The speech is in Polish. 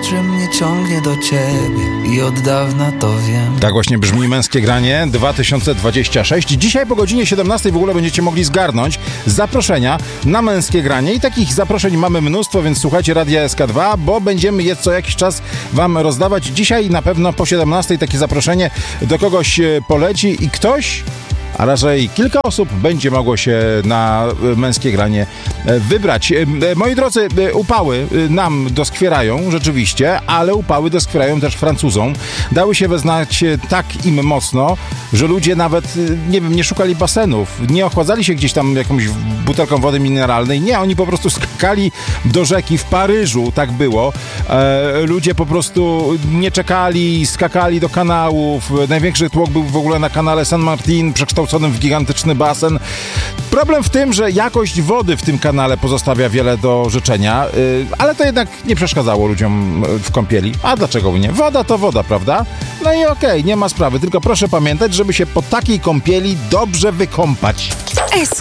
że mnie ciągnie do ciebie i od dawna to wiem. Tak właśnie brzmi Męskie Granie 2026. Dzisiaj po godzinie 17 w ogóle będziecie mogli zgarnąć zaproszenia na Męskie Granie i takich zaproszeń mamy mnóstwo, więc słuchajcie Radia SK2, bo będziemy je co jakiś czas wam rozdawać. Dzisiaj na pewno po 17 takie zaproszenie do kogoś poleci i ktoś, a raczej kilka osób będzie mogło się na Męskie Granie wybrać. Moi drodzy, upały nam doskwierają rzeczywiście, ale upały doskwierają też Francuzom. Dały się we znać tak im mocno, że ludzie nawet, nie wiem, nie szukali basenów, nie ochładzali się gdzieś tam jakąś butelką wody mineralnej. Nie, oni po prostu skakali do rzeki w Paryżu, tak było. Ludzie po prostu nie czekali, skakali do kanałów. Największy tłok był w ogóle na kanale Saint-Martin, przekształconym w gigantyczny basen. Problem w tym, że jakość wody w tym kanale pozostawia wiele do życzenia, ale to jednak nie przeszkadzało ludziom w kąpieli. A dlaczego nie? Woda to woda, prawda? No i okej, nie ma sprawy, tylko proszę pamiętać, żeby się po takiej kąpieli dobrze wykąpać.